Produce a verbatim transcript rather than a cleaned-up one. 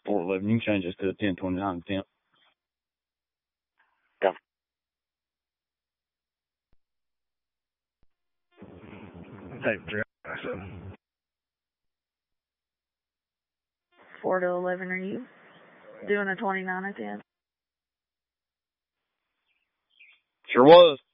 four eleven. You can change this to a ten twenty-nine temp. Yeah. Hey, four to eleven, are you doing a twenty-nine at ten? Sure was.